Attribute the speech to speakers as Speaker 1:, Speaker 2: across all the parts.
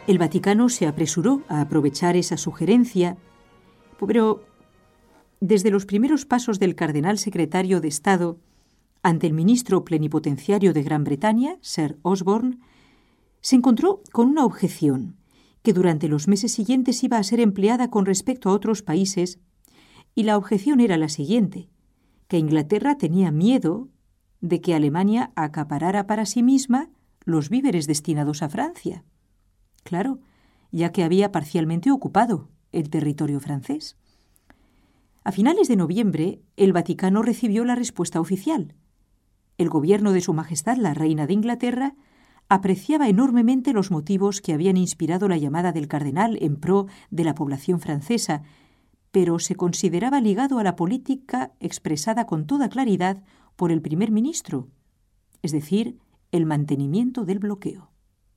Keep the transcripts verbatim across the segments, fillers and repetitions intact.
Speaker 1: El Vaticano se apresuró a aprovechar esa sugerencia, pero desde los primeros pasos del cardenal secretario de Estado ante el ministro plenipotenciario de Gran Bretaña, Sir Osborne, se encontró con una objeción que durante los meses siguientes iba a ser empleada con respecto a otros países, y la objeción era la siguiente, que Inglaterra tenía miedo de que Alemania acaparara para sí misma los víveres destinados a Francia. Claro, ya que había parcialmente ocupado el territorio francés. A finales de noviembre, el Vaticano recibió la respuesta oficial. El gobierno de Su Majestad la Reina de Inglaterra apreciaba enormemente los motivos que habían inspirado la llamada del cardenal en pro de la población francesa, pero se consideraba ligado a la política expresada con toda claridad por el primer ministro, es decir, el mantenimiento del bloqueo.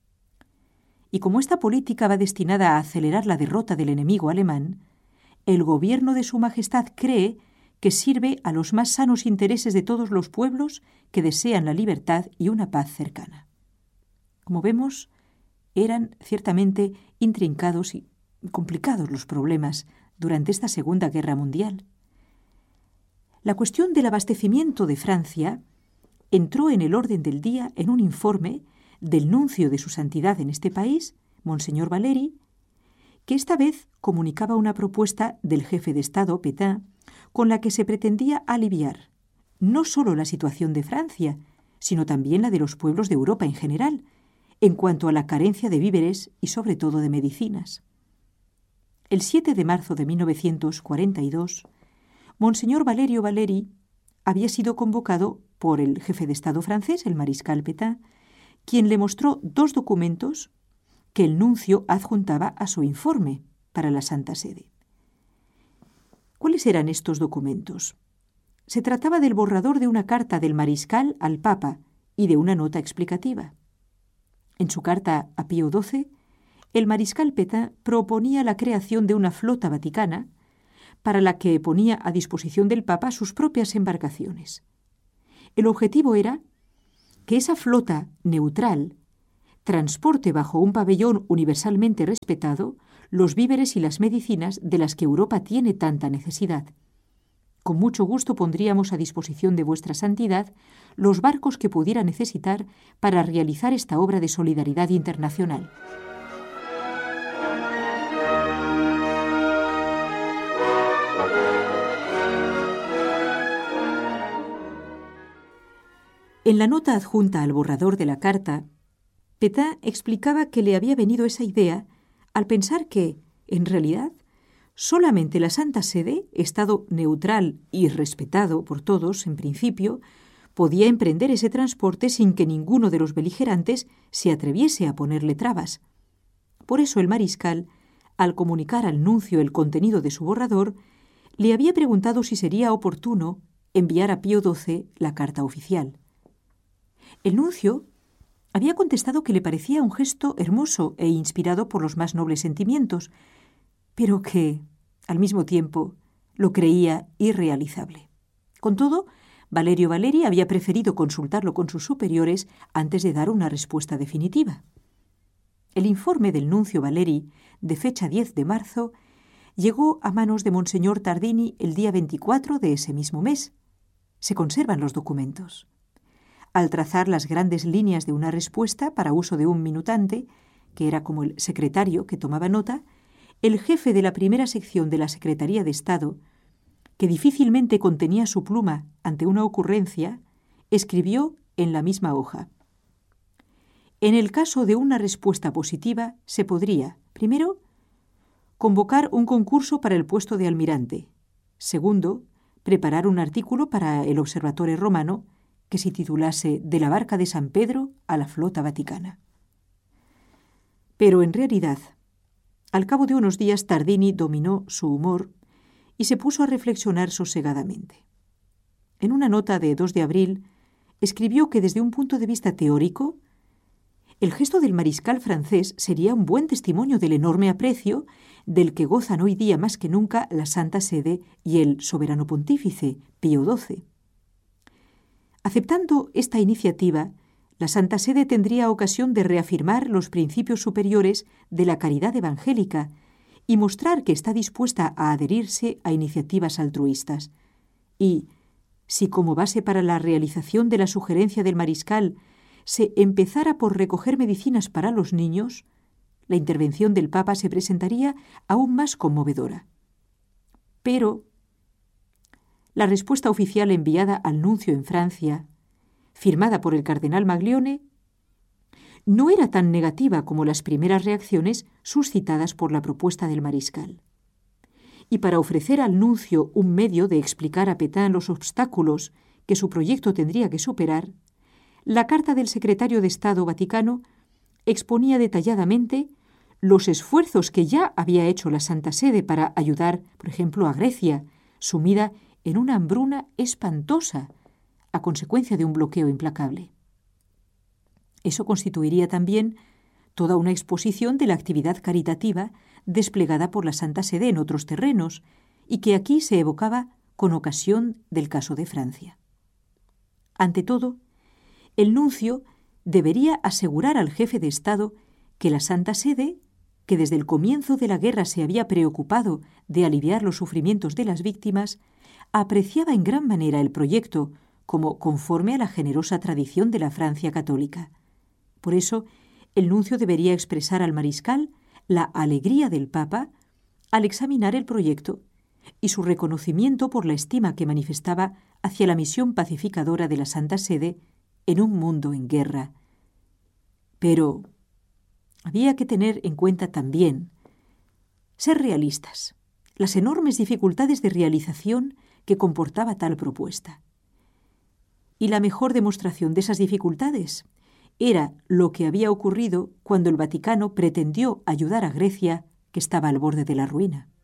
Speaker 1: Y como esta política va destinada a acelerar la derrota del enemigo alemán, el gobierno de Su Majestad cree que sirve a los más sanos intereses de todos los pueblos que desean la libertad y una paz cercana. Como vemos, eran ciertamente intrincados y complicados los problemas durante esta Segunda Guerra Mundial. La cuestión del abastecimiento de Francia entró en el orden del día en un informe del nuncio de su santidad en este país, Monseñor Valéry, que esta vez comunicaba una propuesta del jefe de Estado, Pétain, con la que se pretendía aliviar no solo la situación de Francia, sino también la de los pueblos de Europa en general, en cuanto a la carencia de víveres y sobre todo de medicinas. El siete de marzo de mil novecientos cuarenta y dos, Monseñor Valerio Valéry había sido convocado por el jefe de Estado francés, el mariscal Pétain, quien le mostró dos documentos que el nuncio adjuntaba a su informe para la Santa Sede. ¿Cuáles eran estos documentos? Se trataba del borrador de una carta del mariscal al Papa y de una nota explicativa. En su carta a Pío doce, el mariscal Pétain proponía la creación de una flota vaticana para la que ponía a disposición del Papa sus propias embarcaciones. El objetivo era que esa flota neutral transporte bajo un pabellón universalmente respetado los víveres y las medicinas de las que Europa tiene tanta necesidad. Con mucho gusto pondríamos a disposición de vuestra santidad los barcos que pudiera necesitar para realizar esta obra de solidaridad internacional. En la nota adjunta al borrador de la carta, Pétain explicaba que le había venido esa idea al pensar que, en realidad, solamente la Santa Sede, Estado neutral y respetado por todos en principio, podía emprender ese transporte sin que ninguno de los beligerantes se atreviese a ponerle trabas. Por eso el mariscal, al comunicar al nuncio el contenido de su borrador, le había preguntado si sería oportuno enviar a Pío doce la carta oficial. El nuncio había contestado que le parecía un gesto hermoso e inspirado por los más nobles sentimientos, pero que, al mismo tiempo, lo creía irrealizable. Con todo, Valerio Valéry había preferido consultarlo con sus superiores antes de dar una respuesta definitiva. El informe del nuncio Valéry, de fecha diez de marzo, llegó a manos de Monseñor Tardini el día veinticuatro de ese mismo mes. Se conservan los documentos. Al trazar las grandes líneas de una respuesta para uso de un minutante, que era como el secretario que tomaba nota, el jefe de la primera sección de la Secretaría de Estado, que difícilmente contenía su pluma ante una ocurrencia, escribió en la misma hoja: en el caso de una respuesta positiva, se podría, primero, convocar un concurso para el puesto de almirante; segundo, preparar un artículo para el Observatore Romano que se titulase «De la barca de San Pedro a la flota vaticana». Pero en realidad, al cabo de unos días Tardini dominó su humor y se puso a reflexionar sosegadamente. En una nota de dos de abril, escribió que desde un punto de vista teórico, el gesto del mariscal francés sería un buen testimonio del enorme aprecio del que gozan hoy día más que nunca la Santa Sede y el soberano pontífice, Pío doce. Aceptando esta iniciativa, la Santa Sede tendría ocasión de reafirmar los principios superiores de la caridad evangélica y mostrar que está dispuesta a adherirse a iniciativas altruistas. Y, si como base para la realización de la sugerencia del mariscal se empezara por recoger medicinas para los niños, la intervención del Papa se presentaría aún más conmovedora. Pero la respuesta oficial enviada al nuncio en Francia, firmada por el cardenal Maglione, no era tan negativa como las primeras reacciones suscitadas por la propuesta del mariscal. Y para ofrecer al nuncio un medio de explicar a Pétain los obstáculos que su proyecto tendría que superar, la carta del secretario de Estado Vaticano exponía detalladamente los esfuerzos que ya había hecho la Santa Sede para ayudar, por ejemplo, a Grecia, sumida en una hambruna espantosa a consecuencia de un bloqueo implacable. Eso constituiría también toda una exposición de la actividad caritativa desplegada por la Santa Sede en otros terrenos y que aquí se evocaba con ocasión del caso de Francia. Ante todo, el nuncio debería asegurar al jefe de Estado que la Santa Sede, que desde el comienzo de la guerra se había preocupado de aliviar los sufrimientos de las víctimas, apreciaba en gran manera el proyecto como conforme a la generosa tradición de la Francia católica. Por eso, el nuncio debería expresar al mariscal la alegría del Papa al examinar el proyecto y su reconocimiento por la estima que manifestaba hacia la misión pacificadora de la Santa Sede en un mundo en guerra. Pero había que tener en cuenta también ser realistas, las enormes dificultades de realización que comportaba tal propuesta. Y la mejor demostración de esas dificultades era lo que había ocurrido cuando el Vaticano pretendió ayudar a Grecia, que estaba al borde de la ruina.